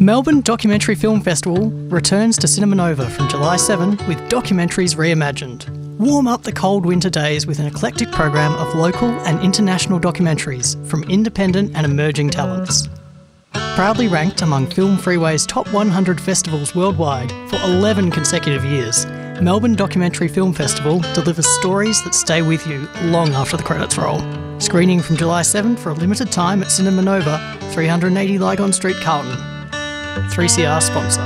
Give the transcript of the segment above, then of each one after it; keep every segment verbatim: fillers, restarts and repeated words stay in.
Melbourne Documentary Film Festival returns to Cinema Nova from July seventh with Documentaries Reimagined. Warm up the cold winter days with an eclectic program of local and international documentaries from independent and emerging talents. Proudly ranked among Film Freeway's top one hundred festivals worldwide for eleven consecutive years, Melbourne Documentary Film Festival delivers stories that stay with you long after the credits roll. Screening from July seventh for a limited time at Cinema Nova, three eighty Lygon Street, Carlton. three C R sponsor.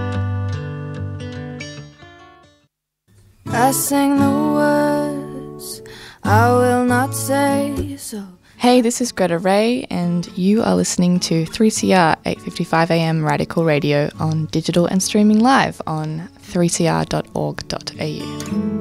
I sang the words I will not say so. Hey, this is Greta Ray, and you are listening to three C R eight fifty-five A M Radical Radio on digital and streaming live on three c r dot org dot a u.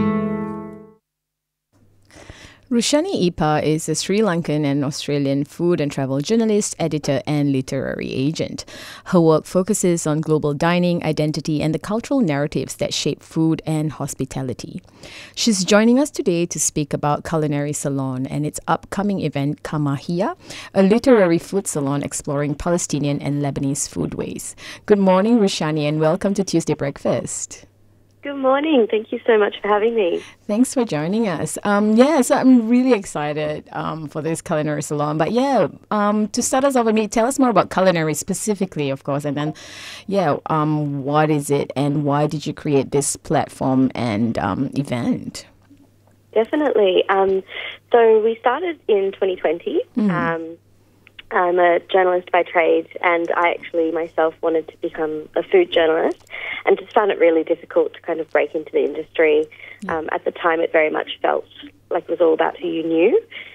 Rushani Ipa is a Sri Lankan and Australian food and travel journalist, editor, and literary agent. Her work focuses on global dining, identity, and the cultural narratives that shape food and hospitality. She's joining us today to speak about Culinary Salon and its upcoming event, Kamahia, a literary food salon exploring Palestinian and Lebanese foodways. Good morning, Rushani, and welcome to Tuesday Breakfast. Good morning. Thank you so much for having me. Thanks for joining us. Um, yeah, so I'm really excited um, for this Culinary Salon. But yeah, um, to start us off, I mean, tell us more about culinary specifically, of course, and then, yeah, um, what is it and why did you create this platform and um, event? Definitely. Um, so we started in twenty twenty. Mm. Um, I'm a journalist by trade, and I actually myself wanted to become a food journalist and just found it really difficult to kind of break into the industry. Yeah. Um, at the time, it very much felt like it was all about who you knew.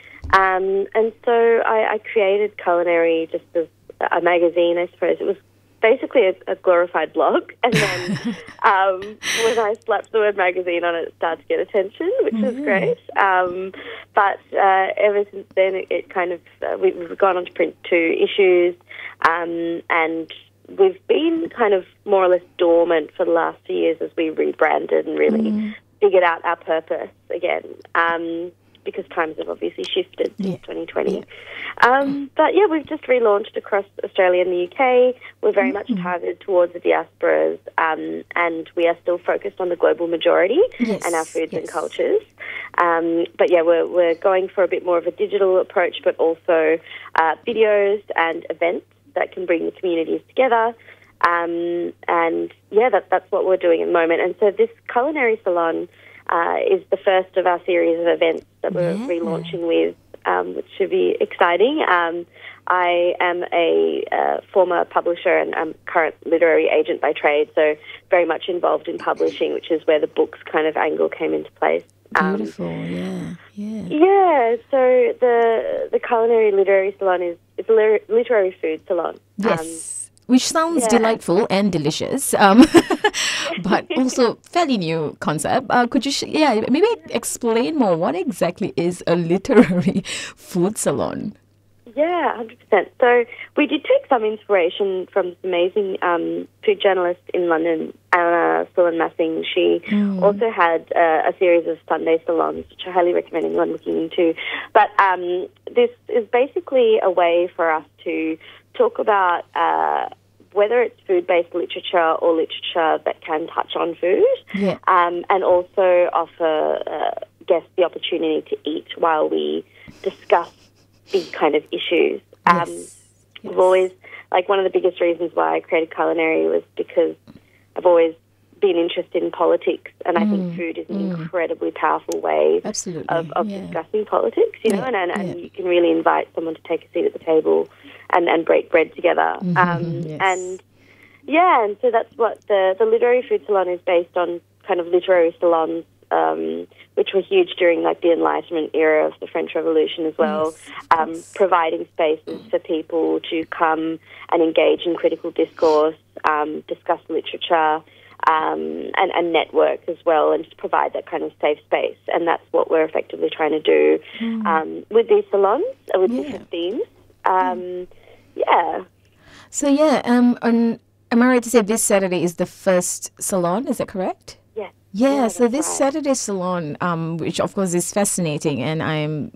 Um, and so I, I created Culinary just as a magazine, I suppose. It was basically a, a glorified blog, and then um, when I slapped the word magazine on it, it started to get attention, which mm-hmm. was great. Um, but uh, ever since then, it, it kind of uh, we, we've gone on to print two issues, um, and we've been kind of more or less dormant for the last few years as we rebranded and really mm. figured out our purpose again. Um, because times have obviously shifted since yeah. twenty twenty. Yeah. Um, but yeah, we've just relaunched across Australia and the U K. We're very mm-hmm. much targeted towards the diasporas, um, and we are still focused on the global majority yes. and our foods yes. and cultures. Um, but yeah, we're, we're going for a bit more of a digital approach, but also uh, videos and events that can bring the communities together. Um, and yeah, that, that's what we're doing at the moment. And so this Culinary Salon Uh, is the first of our series of events that we're yeah. relaunching with, um, which should be exciting. Um, I am a uh, former publisher and um, current literary agent by trade, so very much involved in publishing, which is where the books kind of angle came into place. Um, Beautiful, yeah, yeah. Yeah, so the the Culinary Literary Salon is it's a lir- literary food salon. Yes. Um, Which sounds yeah. delightful and delicious, um, but also fairly new concept. Uh, could you, sh- yeah, maybe explain more? What exactly is a literary food salon? Yeah, one hundred percent. So we did take some inspiration from this amazing um, food journalist in London, Anna Sullivan-Massing. She mm. also had uh, a series of Sunday salons, which I highly recommend anyone looking into. But um, this is basically a way for us to talk about uh, whether it's food-based literature or literature that can touch on food, yeah. um, and also offer uh, guests the opportunity to eat while we discuss big kind of issues. Yes. Um, yes. We've always, like one of the biggest reasons why I created Culinary was because I've always been interested in politics, and mm. I think food is an mm. incredibly powerful way Absolutely. of, of yeah. discussing politics, you know, yeah. and, and, and yeah. you can really invite someone to take a seat at the table and, and break bread together. Mm-hmm. Um, yes. And, yeah, and so that's what the, the Literary Food Salon is based on, kind of literary salons, um, which were huge during, like, the Enlightenment era of the French Revolution as well, yes. um, yes. providing spaces for people to come and engage in critical discourse, um, discuss literature, Um, and, and network as well, and just provide that kind of safe space. And that's what we're effectively trying to do mm. um, with these salons, uh, with yeah. different themes. Um, mm. Yeah. So, yeah, um, on, am I right to say this Saturday is the first salon? Is that correct? Yes. Yeah, yeah so this right. Saturday salon, um, which of course is fascinating, and I'm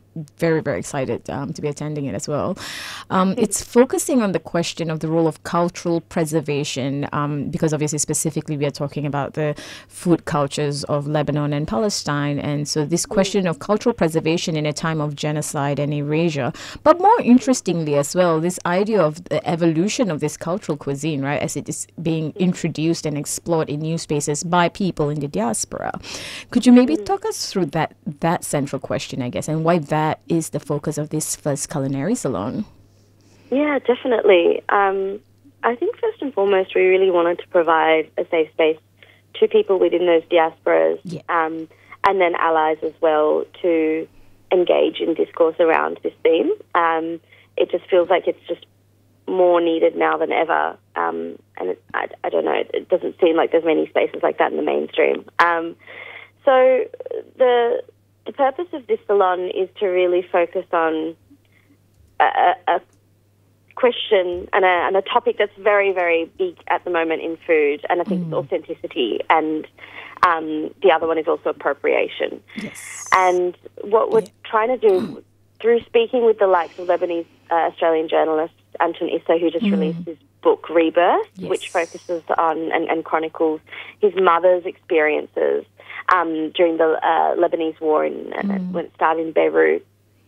very, very excited um, to be attending it as well. Um, it's focusing on the question of the role of cultural preservation, um, because obviously specifically we are talking about the food cultures of Lebanon and Palestine. And so this question of cultural preservation in a time of genocide and erasure, but more interestingly as well, this idea of the evolution of this cultural cuisine, right, as it is being introduced and explored in new spaces by people in the diaspora. Could you maybe talk us through that, that central question, I guess, and why that That is the focus of this first culinary salon? Yeah, definitely. Um, I think first and foremost, we really wanted to provide a safe space to people within those diasporas, yeah. um, and then allies as well, to engage in discourse around this theme. Um, it just feels like it's just more needed now than ever, um, and it, I, I don't know, it doesn't seem like there's many spaces like that in the mainstream. Um, so the The purpose of this salon is to really focus on a, a question and a, and a topic that's very, very big at the moment in food, and I think mm. it's authenticity, and um, the other one is also appropriation. Yes. And what we're yeah. trying to do through speaking with the likes of Lebanese uh, Australian journalist Anton Issa, who just mm. released his book Rebirth, yes. which focuses on and, and chronicles his mother's experiences Um, during the uh, Lebanese war in, mm. when it started in Beirut,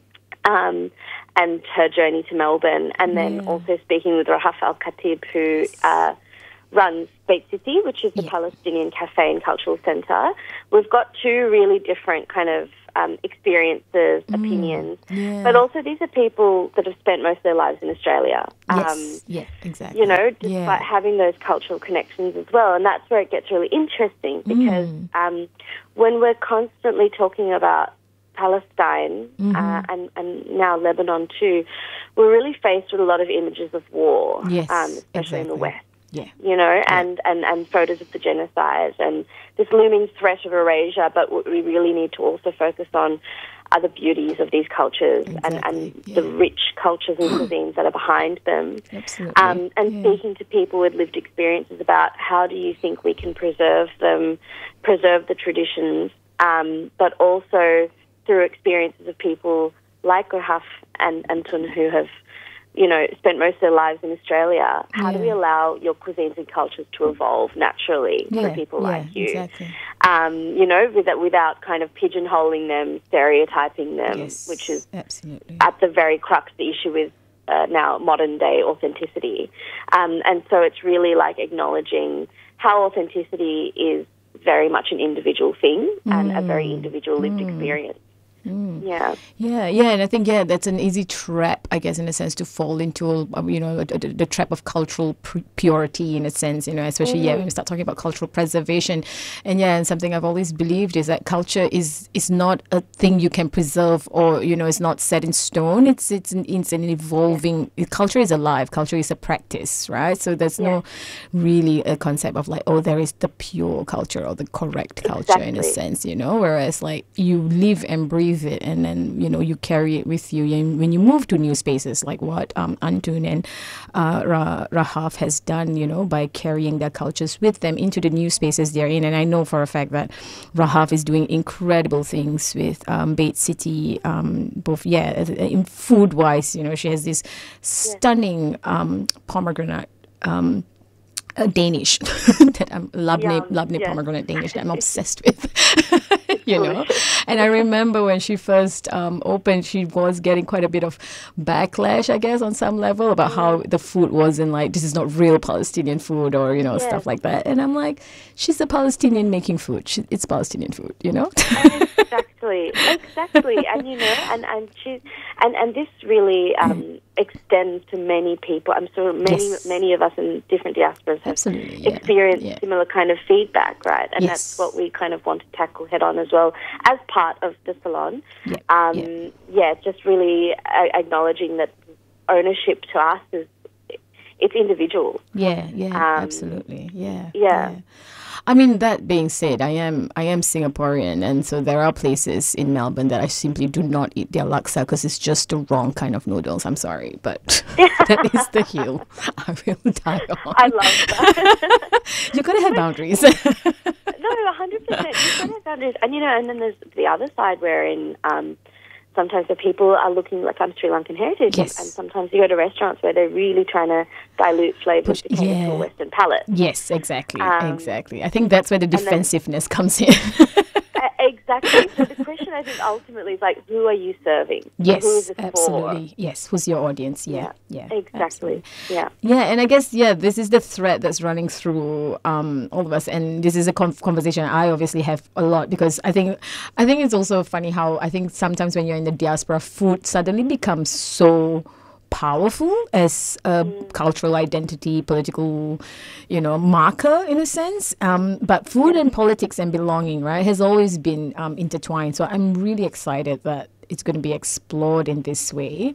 um, and her journey to Melbourne, and then yeah. also speaking with Rahaf Al-Khatib, who uh, runs Beit City, which is the yeah. Palestinian Cafe and Cultural Centre. We've got two really different kind of um, experiences, mm. opinions, yeah. but also these are people that have spent most of their lives in Australia. Yes, um, yeah, exactly. You know, despite yeah. having those cultural connections as well. And that's where it gets really interesting, because mm. um, when we're constantly talking about Palestine mm-hmm. uh, and, and now Lebanon too, we're really faced with a lot of images of war, yes, um, especially exactly. in the West. Yeah. You know, yeah. and, and, and photos of the genocide and this looming threat of erasure, but we really need to also focus on other beauties of these cultures exactly. and, and yeah. the rich cultures and cuisines that are behind them. Absolutely. Um, and yeah. speaking to people with lived experiences about how do you think we can preserve them, preserve the traditions, um, but also through experiences of people like Rahaf and Anton, who have, you know, spent most of their lives in Australia. How yeah. do we allow your cuisines and cultures to evolve naturally yeah. for people yeah, like you? Exactly. Um, you know, without, without kind of pigeonholing them, stereotyping them, yes, which is absolutely at the very crux the issue with uh, now modern day authenticity. Um, and so it's really like acknowledging how authenticity is very much an individual thing mm. and a very individual lived mm. experience. Mm. Yeah. Yeah, yeah, and I think, yeah, that's an easy trap, I guess, in a sense, to fall into, um, you know, the, the trap of cultural pu- purity, in a sense, you know, especially, mm. yeah, when we start talking about cultural preservation. And, yeah, and something I've always believed is that culture is is not a thing you can preserve or, you know, it's not set in stone. It's it's an, it's an evolving, yeah. culture is alive. Culture is a practice, right? So there's yeah. no really a concept of like, oh, there is the pure culture or the correct culture exactly. in a sense, you know, whereas like you live and breathe it, and then you know you carry it with you. And when you move to new spaces, like what um, Antun and uh, Ra- Rahaf has done, you know, by carrying their cultures with them into the new spaces they're in. And I know for a fact that Rahaf is doing incredible things with um, Beit City, um, both yeah, in food wise. You know, she has this stunning um, pomegranate. Um, Uh, Danish that I'm Labne, yeah, Labne yeah. pomegranate Danish that I'm obsessed with. You know, and I remember when she first um, opened, she was getting quite a bit of backlash, I guess, on some level about how the food wasn't like, this is not real Palestinian food, or you know, yeah. stuff like that. And I'm like, she's a Palestinian making food. She, it's Palestinian food, you know. Exactly, exactly, and you know, and and she, and and this really um, extends to many people. I'm sure many yes. many of us in different diasporas have Absolutely, yeah. experienced yeah. similar kind of feedback, right? And yes. that's what we kind of want to tackle head on as well as part of the salon. Yeah, um, yeah. yeah just really uh, acknowledging that ownership to us is it's individual. Yeah, yeah, um, absolutely, yeah, yeah. yeah. I mean, that being said, I am I am Singaporean, and so there are places in Melbourne that I simply do not eat their laksa because it's just the wrong kind of noodles. I'm sorry, but that is the hill I will die on. I love that. You've got to have boundaries. No, one hundred percent. You've got to have boundaries. And, you know, and then there's the other side wherein um, sometimes the people are looking like I'm Sri Lankan heritage, Yes. and sometimes you go to restaurants where they're really trying to dilute flavours to cater yeah. to a Western palate. Yes, exactly, Um, exactly. I think that's where the then- defensiveness comes in. Uh, exactly. So the question, I think, ultimately is like, who are you serving? Yes, Who is it absolutely. for? Yes, who's your audience? Yeah, yeah, Exactly. absolutely. Yeah. Yeah, and I guess, yeah, this is the thread that's running through um, all of us. And this is a con- conversation I obviously have a lot, because I think I think it's also funny how I think sometimes when you're in the diaspora, food suddenly becomes so powerful as a cultural identity, political, you know, marker in a sense. Um, but food and politics and belonging, right, has always been um, intertwined. So I'm really excited that it's going to be explored in this way.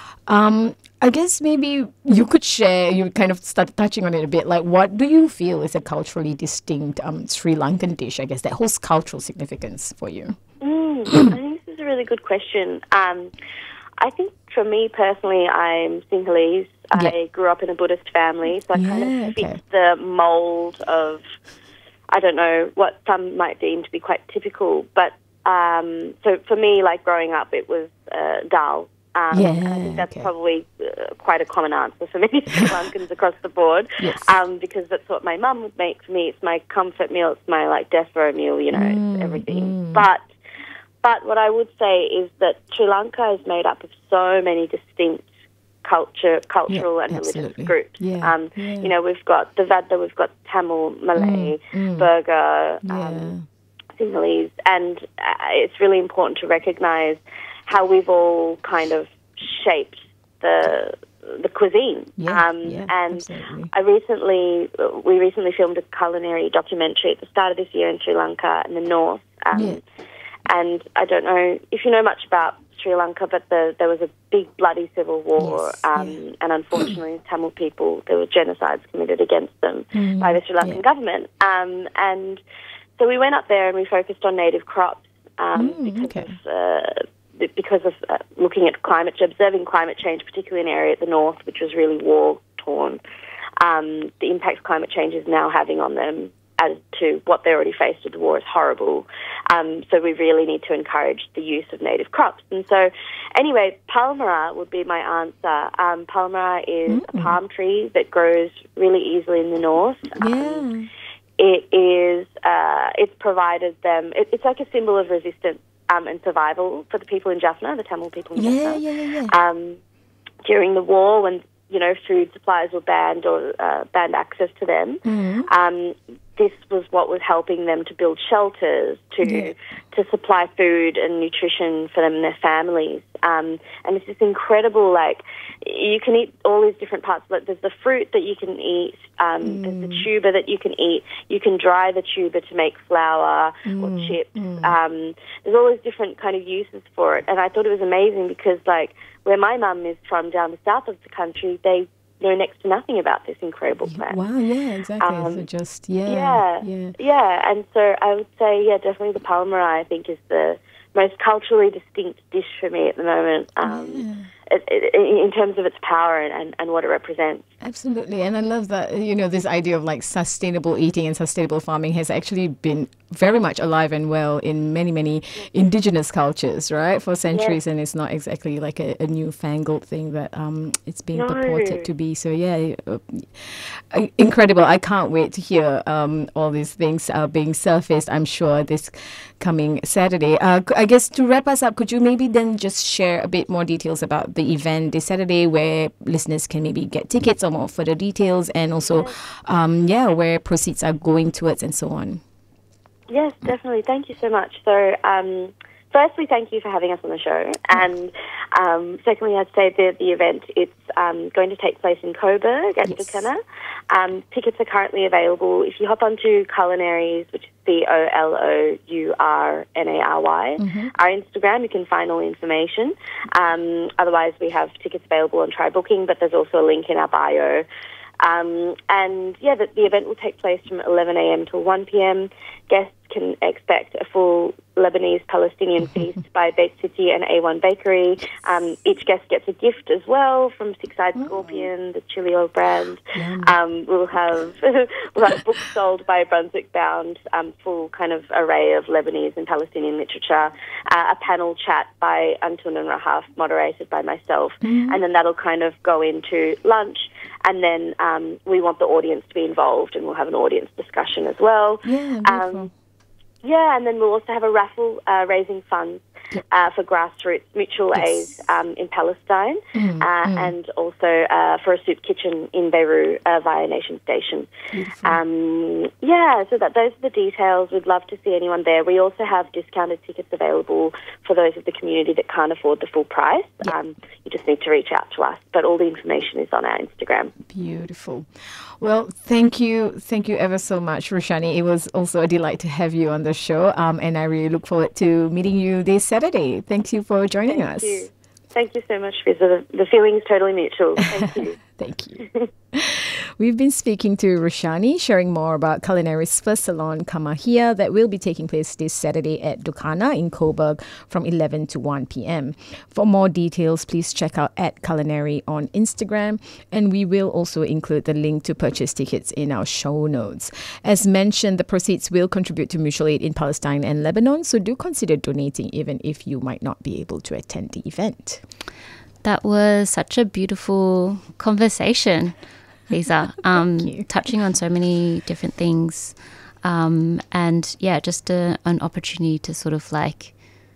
Um, I guess maybe you could share, you kind of started touching on it a bit, like what do you feel is a culturally distinct um, Sri Lankan dish, I guess, that holds cultural significance for you? Mm, I think this is a really good question. Um, I think for me personally, I'm Sinhalese. Yeah. I grew up in a Buddhist family, so I kind Yeah, of fit okay. the mould of, I don't know, what some might deem to be quite typical. But um, so for me, like growing up, it was uh, dal. Um, Yeah, and I think that's okay. probably uh, quite a common answer for many Sri Lankans across the board. Yes. Um, because that's what my mum would make for me. It's my comfort meal. It's my like death row meal. You know, Mm, it's everything. But But what I would say is that Sri Lanka is made up of so many distinct culture, cultural Yeah, and religious absolutely. groups. Yeah, Um, yeah. You know, we've got Devada, we've got Tamil, Malay, Burgher, Yeah. um, Sinhalese, and uh, it's really important to recognise how we've all kind of shaped the the cuisine. Yeah, um, yeah, and absolutely. I recently, we recently filmed a culinary documentary at the start of this year in Sri Lanka in the north. Um, Yeah. And I don't know if you know much about Sri Lanka, but the, there was a big bloody civil war, Yes, um, yeah. and unfortunately, Tamil people, there were genocides committed against them Mm, by the Sri Lankan yeah. government. Um, and so we went up there and we focused on native crops um, Mm, because okay. of uh, b- because of uh, looking at climate, observing climate change, particularly in an area at the north, which was really war torn. Um, the impact climate change is now having on them, as to what they already faced with the war, is horrible. Um, so we really need to encourage the use of native crops. And so, anyway, palmyra would be my answer. Um, palmyra is a palm tree that grows really easily in the north. Um, Yeah. it is, uh, it's provided them, it, it's like a symbol of resistance um, and survival for the people in Jaffna, the Tamil people in Yeah, Jaffna. yeah, yeah, yeah. Um, during the war, when, you know, food supplies were banned or uh, banned access to them, Mm-hmm. um, this was what was helping them to build shelters, to Yeah. to supply food and nutrition for them and their families. Um, and it's this incredible, like, you can eat all these different parts. Like, there's the fruit that you can eat, um, Mm. there's the tuber that you can eat. You can dry the tuber to make flour Mm. or chips. Um, there's all these different kind of uses for it. And I thought it was amazing because, like, where my mum is from down the south of the country, they know next to nothing about this incredible plant. Wow, yeah, exactly. Um, so just, yeah. Yeah, Yeah. yeah, and so I would say, yeah, definitely the palmyra, I think, is the most culturally distinct dish for me at the moment, um, it, it, in terms of its power and, and, and what it represents. Absolutely. And I love that, you know, this idea of like sustainable eating and sustainable farming has actually been very much alive and well in many, many indigenous cultures, right, for centuries. And it's not exactly like a, a newfangled thing that um, it's being No. purported to be. So, yeah, uh, incredible. I can't wait to hear um, all these things uh, being surfaced, I'm sure, this coming Saturday. Uh, I guess to wrap us up, could you maybe then just share a bit more details about the event this Saturday, where listeners can maybe get tickets or more further details, and also, um, yeah, where proceeds are going towards and so on? Yes, definitely. Thank you so much. So, um, firstly, thank you for having us on the show. And um, secondly, I'd say the, the event, it's um, going to take place in Coburg at Yes. Dukanna. Um, tickets are currently available. If you hop onto Culinaries, which is C O L O U R N A R Y, our Instagram, you can find all the information. Um, otherwise, we have tickets available on Try Booking, but there's also a link in our bio Um, and yeah, the, the event will take place from eleven a.m. till one p.m. Guests can expect a full Lebanese Palestinian feast by Bake City and A one Bakery. Um, each guest gets a gift as well from Six Eyed Scorpion, the chili oil brand. Um, we'll have we'll have books sold by Brunswick Bound, um, full kind of array of Lebanese and Palestinian literature. Uh, a panel chat by Antun and Rahaf, moderated by myself, mm-hmm. and then that'll kind of go into lunch. And then um, we want the audience to be involved, and we'll have an audience discussion as well. Yeah, um, yeah, and then we'll also have a raffle uh, raising funds uh, for grassroots mutual yes. aid um, in Palestine, mm, uh, mm. and also uh, for a soup kitchen in Beirut uh, via Nation Station. Um, yeah, so that those are the details. We'd love to see anyone there. We also have discounted tickets available for those of the community that can't afford the full price. Yep. Um, you just need to reach out to us, but all the information is on our Instagram. Beautiful. Well, thank you. Thank you ever so much, Roshani. It was also a delight to have you on the show, um, and I really look forward to meeting you this Saturday. Thank you for joining Thank us. You. Thank you so much, Fiza. The, the feeling is totally mutual. Thank you. Thank you. We've been speaking to Roshani, sharing more about Culinary's first salon, Kamahia, that will be taking place this Saturday at Dukana in Coburg from eleven to one p.m. For more details, please check out at Culinary on Instagram, and we will also include the link to purchase tickets in our show notes. As mentioned, the proceeds will contribute to mutual aid in Palestine and Lebanon, so do consider donating even if you might not be able to attend the event. That was such a beautiful conversation, Lisa, um, touching on so many different things. Um, and yeah, just a, an opportunity to sort of like,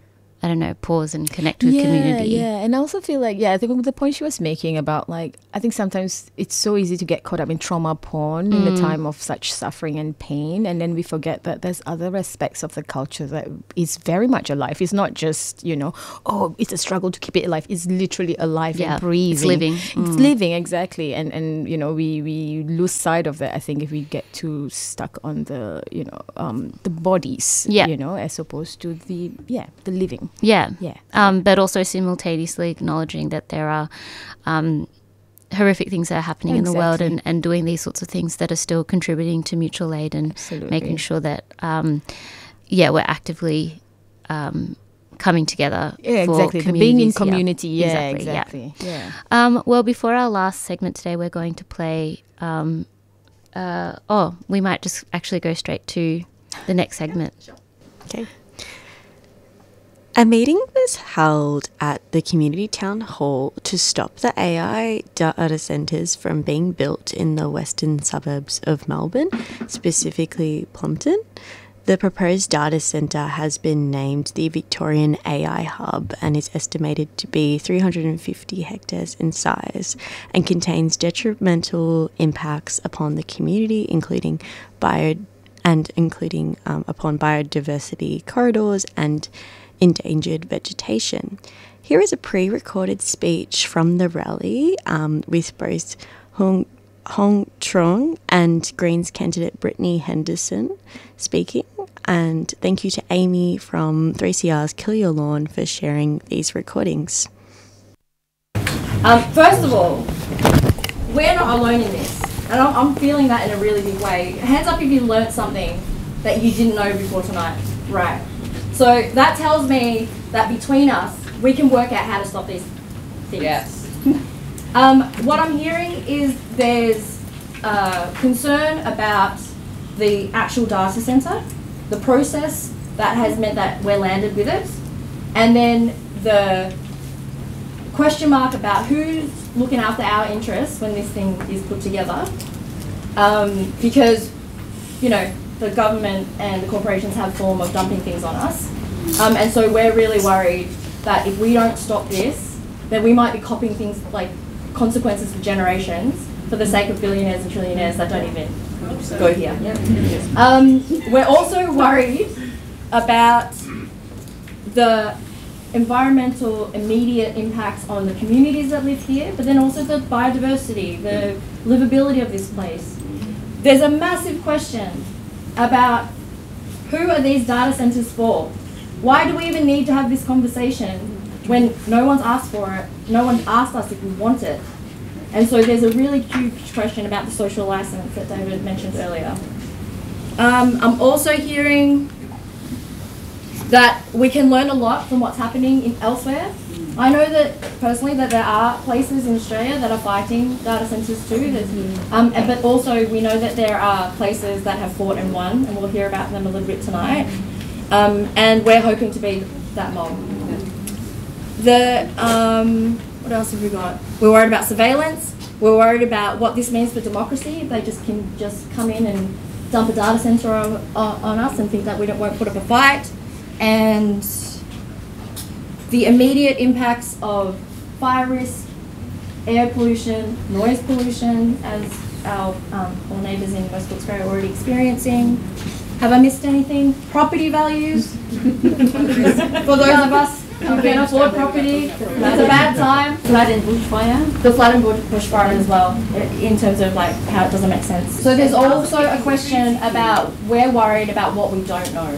I don't know, pause and connect with yeah, community. Yeah, and I also feel like, yeah, I think the point she was making about like, I think sometimes it's so easy to get caught up in trauma porn mm. in the time of such suffering and pain. And then we forget that there's other aspects of the culture that is very much alive. It's not just, you know, oh, it's a struggle to keep it alive. It's literally alive yeah, and breathing. It's living. It's mm. living, exactly. And, and you know, we, we lose sight of that, I think, if we get too stuck on the, you know, um, the bodies, yeah. you know, as opposed to the, yeah, the living. Yeah. Yeah. Um, but also simultaneously acknowledging that there are um, horrific things that are happening exactly. in the world, and, and doing these sorts of things that are still contributing to mutual aid, and Absolutely. making sure that, um, yeah, we're actively um, coming together. Yeah, for exactly. The being in communities. community. Yeah, yeah exactly. exactly. Yeah. yeah. Um, well, before our last segment today, we're going to play... Um, uh, oh, we might just actually go straight to the next segment. Okay. A meeting was held at the community town hall to stop the A I data centres from being built in the western suburbs of Melbourne, specifically Plumpton. The proposed data centre has been named the Victorian A I Hub and is estimated to be three hundred fifty hectares in size and contains detrimental impacts upon the community, including bio and including um, upon biodiversity corridors and endangered vegetation. Here is a pre-recorded speech from the rally um, with both Hong, Hong Trong and Greens candidate Brittany Henderson speaking. And thank you to Amy from three C R's Kill Your Lawn for sharing these recordings. Um, first of all, we're not alone in this. And I'm, I'm feeling that in a really big way. Hands up if you learnt something that you didn't know before tonight. Right. So that tells me that between us, we can work out how to stop these things. Yes. um, what I'm hearing is there's uh, concern about the actual data centre, the process that has meant that we're landed with it, and then the question mark about who's looking after our interests when this thing is put together. Um, because, you know, the government and the corporations have a form of dumping things on us. Um, and so we're really worried that if we don't stop this, then we might be copying things like consequences for generations for the sake of billionaires and trillionaires that don't even go here. Um, we're also worried about the environmental immediate impacts on the communities that live here, but then also the biodiversity, the livability of this place. There's a massive question about who are these data centres for? Why do we even need to have this conversation when no one's asked for it, no one asked us if we want it? And so there's a really huge question about the social license that David mentioned earlier. Um, I'm also hearing that we can learn a lot from what's happening in elsewhere. I know that personally that there are places in Australia that are fighting data centres too, um, but also we know that there are places that have fought and won, and we'll hear about them a little bit tonight. Um, and we're hoping to be that mob. The, um, what else have we got? We're worried about surveillance. We're worried about what this means for democracy. If they just can just come in and dump a data centre on, on us and think that we don't, won't put up a fight. And the immediate impacts of fire risk, air pollution, noise pollution, as our um, our neighbours in West Footscray are already experiencing. Have I missed anything? Property values. For those of us who can afford property, it's a bad time. Flood and bushfire. The flood and bush bushfire as well, in terms of like how it doesn't make sense. So there's also a question about we're worried about what we don't know.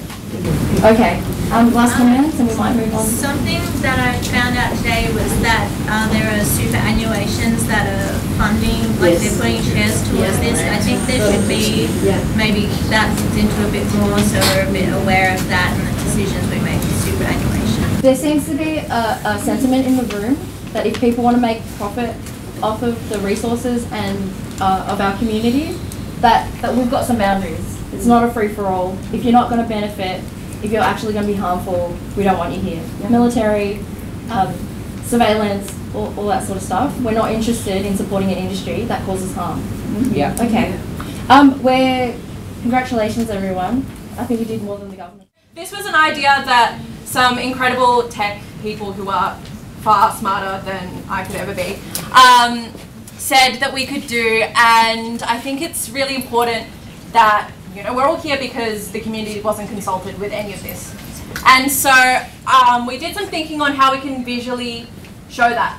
Okay, um, last comments and we might move on. Something that I found out today was that uh, there are superannuations that are funding, like yes. they're putting shares towards yes. this. I think there should be yeah. maybe that looked into a bit more so we're a bit aware of that and the decisions we make with superannuation. There seems to be a, a sentiment in the room that if people want to make profit off of the resources and uh, of our community, that, that we've got some boundaries. It's not a free-for-all. If you're not going to benefit, if you're actually going to be harmful, we don't want you here. Yeah. Military, um, surveillance, all, all that sort of stuff. We're not interested in supporting an industry that causes harm. Mm-hmm. Yeah. Okay. Um, we're, congratulations everyone. I think you did more than the government. This was an idea that some incredible tech people who are far smarter than I could ever be um, said that we could do, and I think it's really important that you know, we're all here because the community wasn't consulted with any of this. And so um, we did some thinking on how we can visually show that.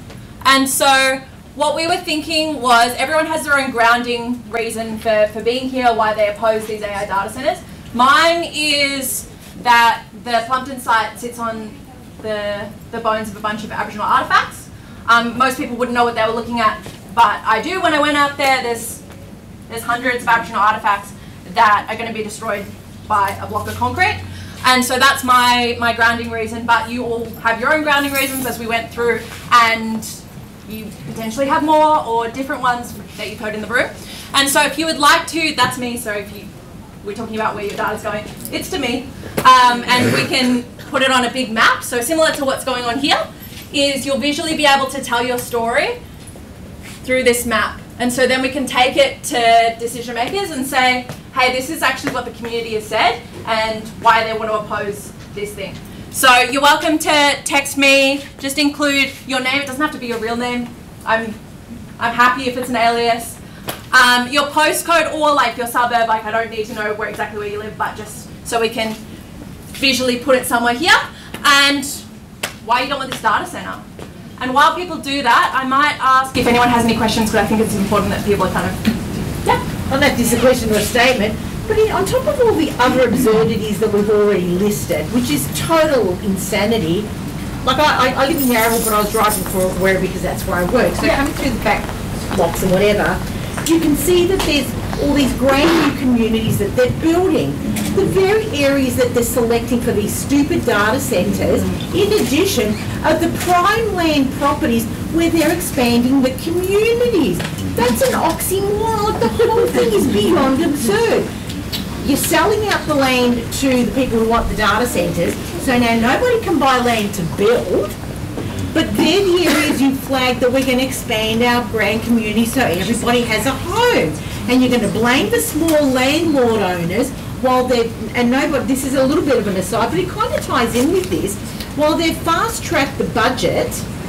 And so what we were thinking was everyone has their own grounding reason for, for being here, why they oppose these A I data centres. Mine is that the Plumpton site sits on the, the bones of a bunch of Aboriginal artefacts. Um, most people wouldn't know what they were looking at, but I do. When I went out there, there's, there's hundreds of Aboriginal artefacts that are going to be destroyed by a block of concrete. And so that's my, my grounding reason, but you all have your own grounding reasons as we went through, and you potentially have more or different ones that you've heard in the room. And so if you would like to, that's me, so if you, we're talking about where your data's going, it's to me. Um, and we can put it on a big map, so similar to what's going on here, is you'll visually be able to tell your story through this map. And so then we can take it to decision makers and say, hey, this is actually what the community has said and why they want to oppose this thing. So you're welcome to text me, just include your name. It doesn't have to be your real name. I'm, I'm happy if it's an alias. Um, your postcode or like your suburb, like I don't need to know where exactly where you live, but just so we can visually put it somewhere here. And why you don't want this data centre. And while people do that, I might ask if anyone has any questions, because I think it's important that people are kind of, yeah. I don't know if this is a question or a statement, but in, on top of all the other absurdities that we've already listed, which is total insanity, like I, I, I live in Yarraville, but I was driving for where because that's where I work, so yeah. Coming through the back blocks and whatever, you can see that there's all these brand new communities that they're building. The very areas that they're selecting for these stupid data centres, in addition, are the prime land properties where they're expanding the communities. That's an oxymoron. The whole thing is beyond absurd. You're selling out the land to the people who want the data centres, so now nobody can buy land to build, but they're the areas you flag that we're going to expand our grand community so everybody has a home. And you're going to blame the small landlord owners while they're, and nobody, this is a little bit of an aside, but it kind of ties in with this, while they've fast-tracked the budget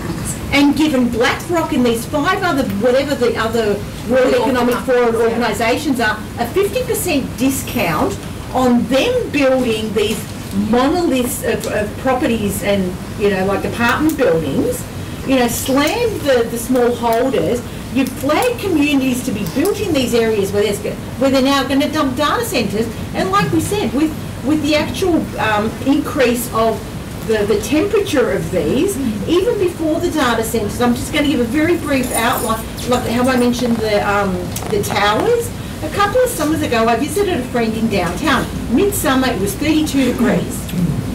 and given BlackRock and these five other, whatever the other World Economic Forum organisations are, a fifty percent discount on them building these monoliths of, of properties and, you know, like apartment buildings, you know, slam the, the small holders. You flag communities to be built in these areas where, there's, where they're now going to dump data centres, and like we said, with with the actual um, increase of the, the temperature of these, even before the data centres. I'm just going to give a very brief outline, like how I mentioned the, um, the towers. A couple of summers ago, I visited a friend in downtown. Midsummer, it was thirty-two degrees.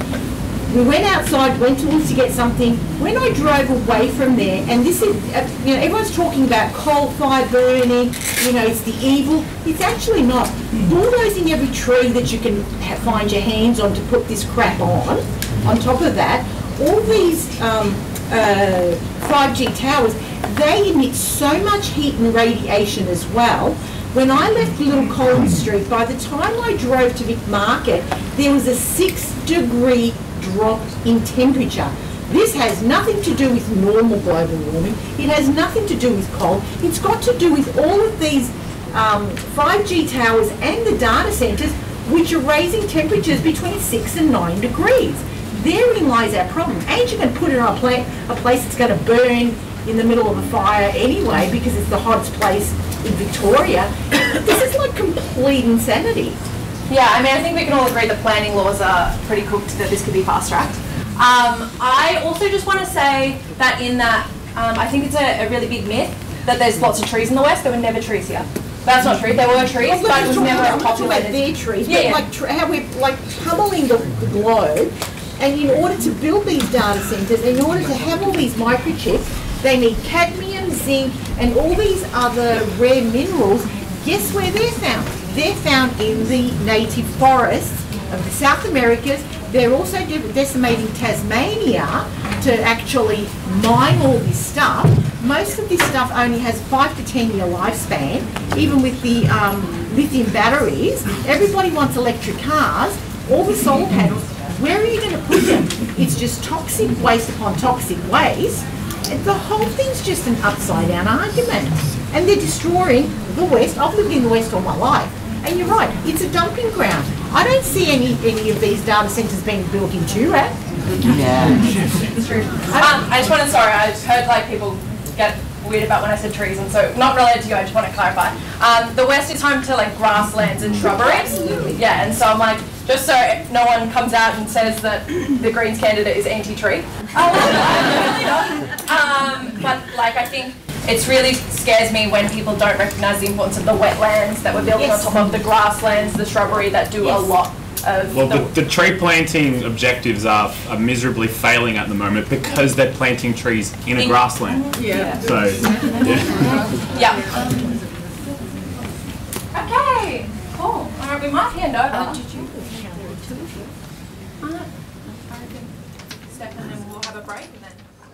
We went outside, went to to get something. When I drove away from there, and this is, uh, you know, everyone's talking about coal fire burning, you know, it's the evil. It's actually not. Bulldozing every tree that you can ha find your hands on to put this crap on. On top of that, all these um, uh, five G towers, they emit so much heat and radiation as well. When I left Little Collins Street, by the time I drove to Vic Market, there was a six degree drop in temperature. This has nothing to do with normal global warming. It has nothing to do with coal. It's got to do with all of these um, five G towers and the data centres, which are raising temperatures between six and nine degrees. Therein lies our problem. And you can put it on a, pla a place that's going to burn in the middle of a fire anyway, because it's the hottest place in Victoria. This is like complete insanity. Yeah, I mean, I think we can all agree that planning laws are pretty cooked, that this could be fast-tracked. Um, I also just want to say that in that, um, I think it's a, a really big myth that there's lots of trees in the West. There were never trees here. That's not true. There were trees, well, but it was never a populated. About their trees, yeah, but yeah. like tr how we're like pummeling the, the globe, and in order to build these data centres, in order to have all these microchips, they need cadmium, zinc, and all these other rare minerals. Guess where they're found? They're found in the native forests of the South Americas. They're also de decimating Tasmania to actually mine all this stuff. Most of this stuff only has five to ten year lifespan, even with the um, lithium batteries. Everybody wants electric cars, all the solar panels. Where are you going to put them? It's just toxic waste upon toxic waste. The whole thing's just an upside down argument. And they're destroying the West. I've lived in the West all my life. And you're right, it's a dumping ground. I don't see any any of these data centres being built in Toorak. Yeah. It's true. Um, I just want to, sorry, I heard like people get weird about when I said trees, and so not related to you, I just want to clarify. Um, the West is home to like grasslands and shrubbery. Absolutely. Yeah, and so I'm like, just so no one comes out and says that the Greens candidate is anti-tree. um, but like I think it's really scares me when people don't recognise the importance of the wetlands that we're building yes. on top of the grasslands, the shrubbery that do yes. a lot of well, the, the, the tree planting objectives are, are miserably failing at the moment because they're planting trees in a in, grassland. Yeah. So, yeah. Yeah. Okay, cool. All right, we might hand over. Uh, did you uh, step in and we'll have a break and then.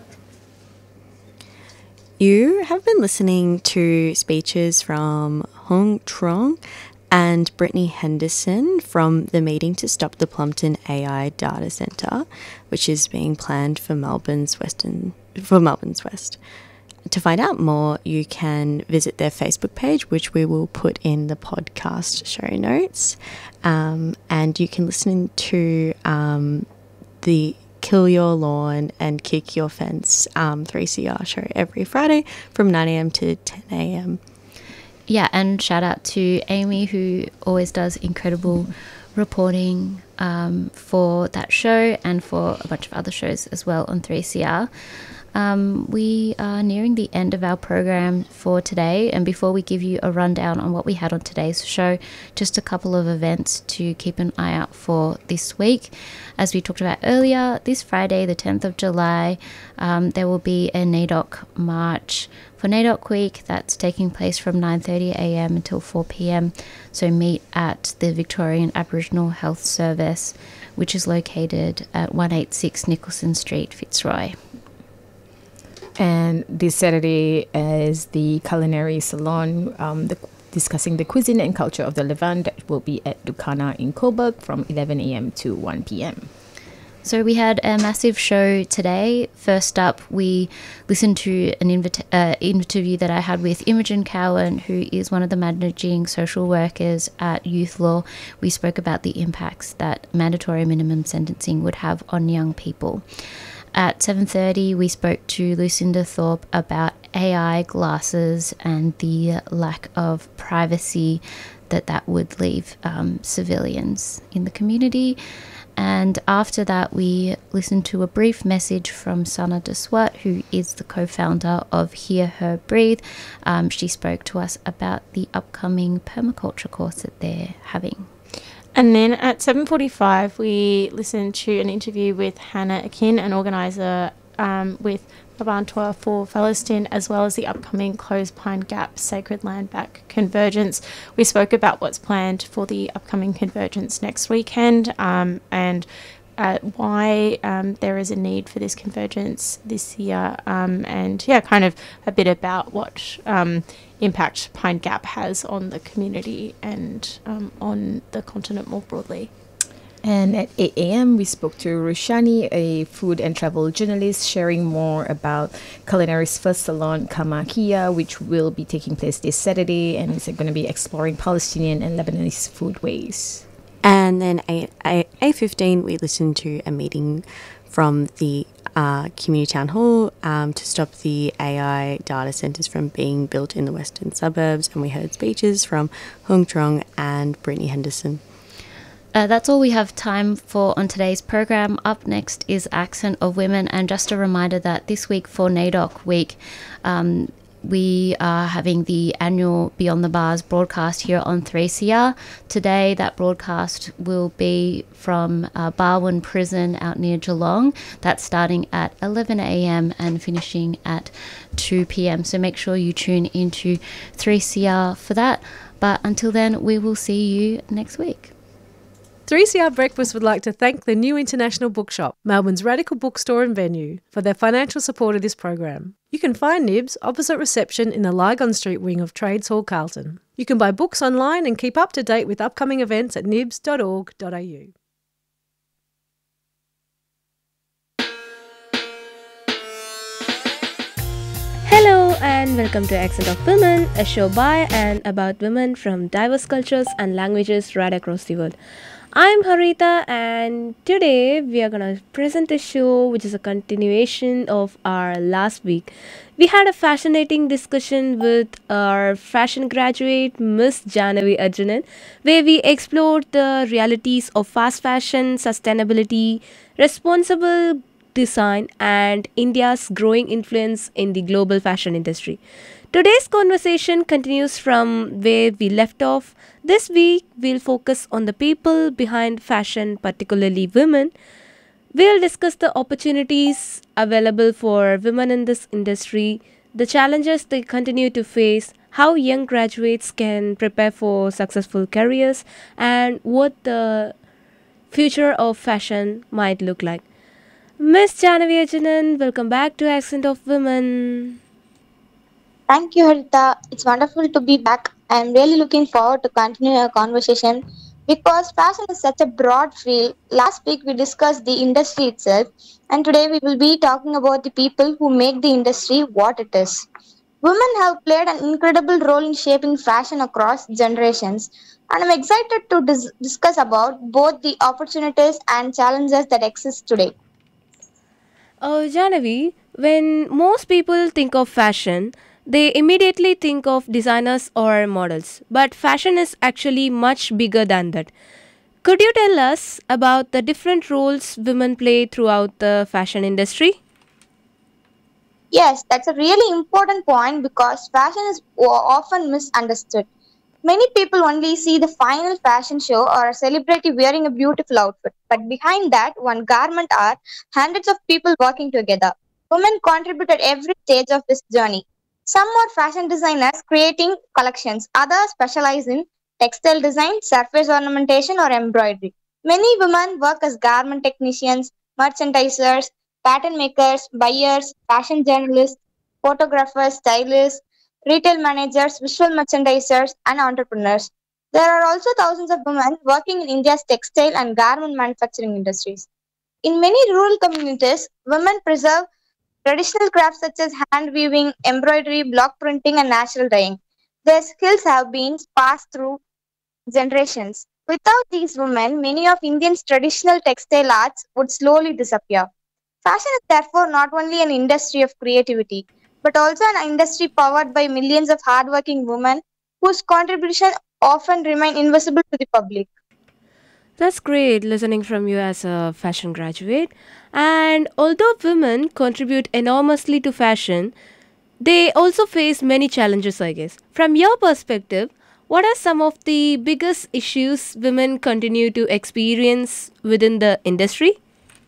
You have been listening to speeches from Hong Trong and Brittany Henderson from the meeting to stop the Plumpton A I Data Centre, which is being planned for Melbourne's Western for Melbourne's West. To find out more, you can visit their Facebook page, which we will put in the podcast show notes, um, and you can listen to um, the Kill Your Lawn and Kick Your Fence um, three C R show every Friday from nine a m to ten a m Yeah, and shout out to Amy, who always does incredible reporting um, for that show and for a bunch of other shows as well on three C R. Um, we are nearing the end of our program for today, and before we give you a rundown on what we had on today's show, just a couple of events to keep an eye out for this week. As we talked about earlier, this Friday, the tenth of July, um, there will be a NAIDOC march for NAIDOC Week that's taking place from nine thirty a m until four p m So meet at the Victorian Aboriginal Health Service, which is located at one eighty-six Nicholson Street, Fitzroy. And this Saturday is the culinary salon um, the, discussing the cuisine and culture of the Levant that will be at Ducana in Coburg from eleven a m to one p m So we had a massive show today. First up, we listened to an invita- uh, interview that I had with Imogen Cowan, who is one of the managing social workers at Youth Law. We spoke about the impacts that mandatory minimum sentencing would have on young people. At seven thirty, we spoke to Lucinda Thorpe about A I glasses and the lack of privacy that that would leave um, civilians in the community. and after that, we listened to a brief message from Sana de Swat, who is the co-founder of Hear Her Breathe. Um, she spoke to us about the upcoming permaculture course that they're having. And then at seven forty-five, we listened to an interview with Hannah Akin, an organiser um, with Mabantwa for Palestine, as well as the upcoming Closed Pine Gap Sacred Land Back Convergence. We spoke about what's planned for the upcoming convergence next weekend um, and uh, why um, there is a need for this convergence this year, um, and yeah, kind of a bit about what um, impact Pine Gap has on the community and um, on the continent more broadly. And at eight a.m. we spoke to Rushani, a food and travel journalist, sharing more about Culinary's first salon, Kamakia, which will be taking place this Saturday, and is going to be exploring Palestinian and Lebanese foodways. And then at eight fifteen, we listened to a meeting from the uh, community town hall um, to stop the A I data centres from being built in the western suburbs, and we heard speeches from Hung Trong and Brittany Henderson. Uh, that's all we have time for on today's program. Up next is Accent of Women, and just a reminder that this week for NAIDOC Week, um, we are having the annual Beyond the Bars broadcast here on three C R. Today, that broadcast will be from uh, Barwon Prison out near Geelong. That's starting at eleven a.m. and finishing at two p.m. So make sure you tune into three C R for that. But until then, we will see you next week. three C R Breakfast would like to thank the New International Bookshop, Melbourne's radical bookstore and venue, for their financial support of this program. You can find Nibs opposite reception in the Lygon Street wing of Trades Hall, Carlton. You can buy books online and keep up to date with upcoming events at nibs dot org dot a u. Hello and welcome to Accent of Women, a show by and about women from diverse cultures and languages right across the world. I'm Harita, and today we are going to present a show which is a continuation of our last week. We had a fascinating discussion with our fashion graduate, Miss Janavi Arjunan, where we explored the realities of fast fashion, sustainability, responsible design, and India's growing influence in the global fashion industry. Today's conversation continues from where we left off. This week, we'll focus on the people behind fashion, particularly women. We'll discuss the opportunities available for women in this industry, the challenges they continue to face, how young graduates can prepare for successful careers, and what the future of fashion might look like. Miss Janavi Arjunan, welcome back to Accent of Women. Thank you, Harita. It's wonderful to be back. I'm really looking forward to continue our conversation because fashion is such a broad field. Last week we discussed the industry itself, and today we will be talking about the people who make the industry what it is. Women have played an incredible role in shaping fashion across generations, and I'm excited to dis- discuss about both the opportunities and challenges that exist today. Oh, Janavi, when most people think of fashion, they immediately think of designers or models, but fashion is actually much bigger than that. Could you tell us about the different roles women play throughout the fashion industry? Yes, that's a really important point because fashion is often misunderstood. Many people only see the final fashion show or a celebrity wearing a beautiful outfit, but behind that one garment are hundreds of people working together. Women contribute at every stage of this journey. Some are fashion designers creating collections, others specialize in textile design, surface ornamentation, or embroidery. Many women work as garment technicians, merchandisers, pattern makers, buyers, fashion journalists, photographers, stylists, retail managers, visual merchandisers, and entrepreneurs. There are also thousands of women working in India's textile and garment manufacturing industries. In many rural communities, women preserve traditional crafts such as hand weaving, embroidery, block printing, and natural dyeing. Their skills have been passed through generations. Without these women, many of Indians' traditional textile arts would slowly disappear. Fashion is therefore not only an industry of creativity, but also an industry powered by millions of hardworking women whose contributions often remain invisible to the public. That's great listening from you as a fashion graduate. And although women contribute enormously to fashion, they also face many challenges, I guess. From your perspective, what are some of the biggest issues women continue to experience within the industry?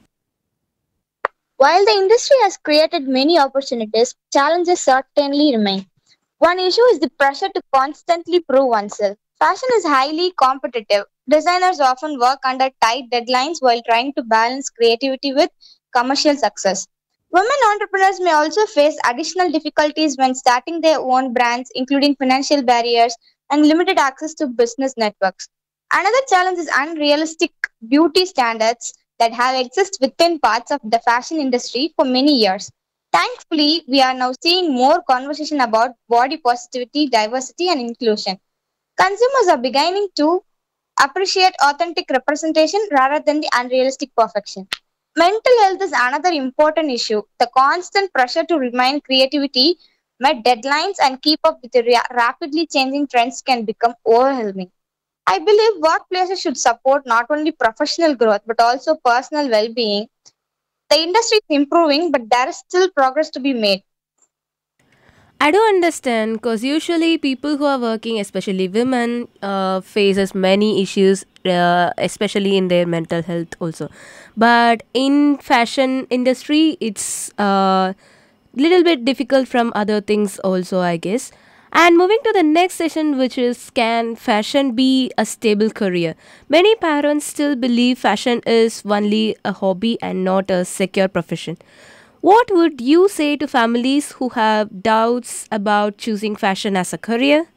While the industry has created many opportunities, challenges certainly remain. One issue is the pressure to constantly prove oneself. Fashion is highly competitive. Designers often work under tight deadlines while trying to balance creativity with commercial success. Women entrepreneurs may also face additional difficulties when starting their own brands, including financial barriers and limited access to business networks. Another challenge is unrealistic beauty standards that have existed within parts of the fashion industry for many years. Thankfully, we are now seeing more conversation about body positivity, diversity, and inclusion. Consumers are beginning to appreciate authentic representation rather than the unrealistic perfection. Mental health is another important issue. The constant pressure to remain creativity, meet deadlines, and keep up with the rea- rapidly changing trends can become overwhelming. I believe workplaces should support not only professional growth but also personal well being. The industry is improving, but there is still progress to be made. I do understand because usually people who are working, especially women, uh, faces many issues, uh, especially in their mental health also. But in fashion industry, it's a little bit difficult from other things also, I guess. And moving to the next session, which is can fashion be a stable career? Many parents still believe fashion is only a hobby and not a secure profession. What would you say to families who have doubts about choosing fashion as a career?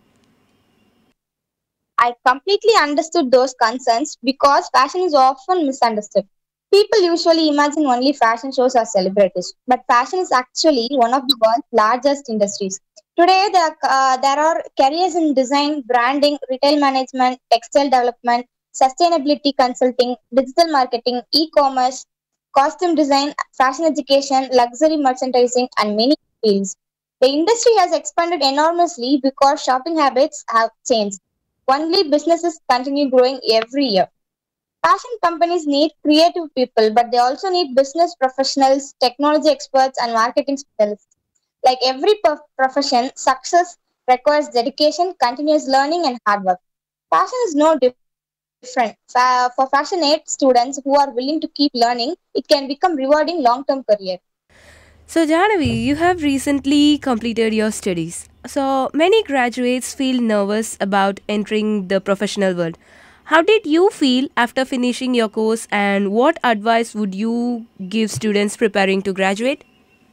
I completely understood those concerns because fashion is often misunderstood. People usually imagine only fashion shows as celebrities, but fashion is actually one of the world's largest industries. Today, there, uh, there are careers in design, branding, retail management, textile development, sustainability consulting, digital marketing, e commerce, costume design, fashion education, luxury merchandising, and many fields. The industry has expanded enormously because shopping habits have changed. Only businesses continue growing every year. Fashion companies need creative people, but they also need business professionals, technology experts, and marketing specialists. Like every prof- profession, success requires dedication, continuous learning, and hard work. Fashion is no different. Fa- For passionate students who are willing to keep learning, it can become rewarding long-term career. So, Janavi, you have recently completed your studies. So, many graduates feel nervous about entering the professional world. How did you feel after finishing your course, and what advice would you give students preparing to graduate?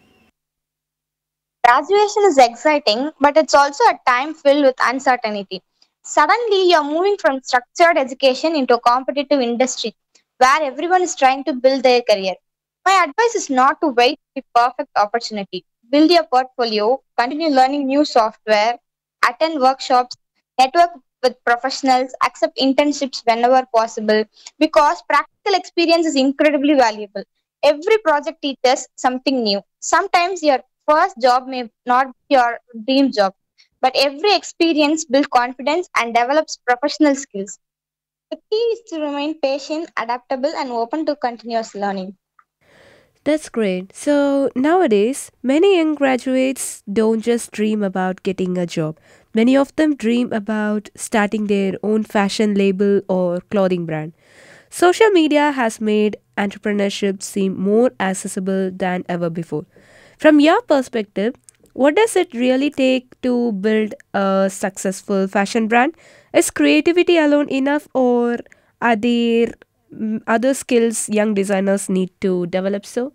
Graduation is exciting, but it's also a time filled with uncertainty. Suddenly, you're moving from structured education into a competitive industry where everyone is trying to build their career. My advice is not to wait for the perfect opportunity. Build your portfolio, continue learning new software, attend workshops, network with professionals, accept internships whenever possible because practical experience is incredibly valuable. Every project teaches something new. Sometimes your first job may not be your dream job, but every experience builds confidence and develops professional skills. The key is to remain patient, adaptable, and open to continuous learning. That's great. So nowadays, many young graduates don't just dream about getting a job. Many of them dream about starting their own fashion label or clothing brand. Social media has made entrepreneurship seem more accessible than ever before. From your perspective, what does it really take to build a successful fashion brand? Is creativity alone enough, or are there mm, other skills young designers need to develop so?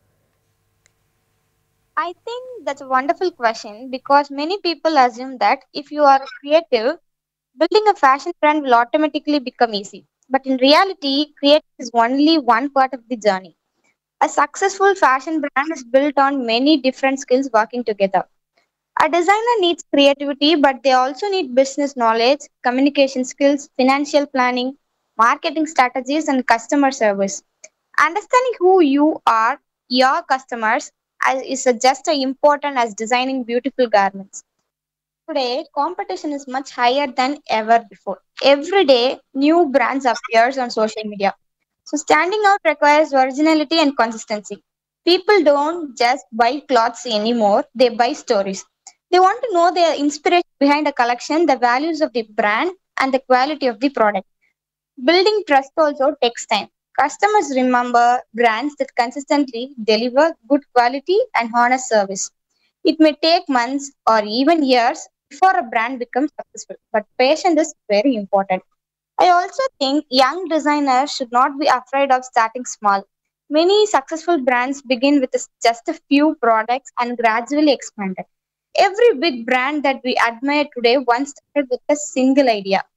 I think that's a wonderful question because many people assume that if you are creative, building a fashion brand will automatically become easy. But in reality, creative is only one part of the journey. A successful fashion brand is built on many different skills working together. A designer needs creativity, but they also need business knowledge, communication skills, financial planning, marketing strategies, and customer service. Understanding who you are, your customers, as- is just as important as designing beautiful garments. Today, competition is much higher than ever before. every day new brands appears on social media. So standing out requires originality and consistency. People don't just buy clothes anymore, they buy stories. They want to know the inspiration behind a collection, the values of the brand, and the quality of the product. Building trust also takes time. Customers remember brands that consistently deliver good quality and honest service. It may take months or even years before a brand becomes successful, but patience is very important. I also think young designers should not be afraid of starting small. Many successful brands begin with a- just a few products and gradually expanded. Every big brand that we admire today once started with a single idea.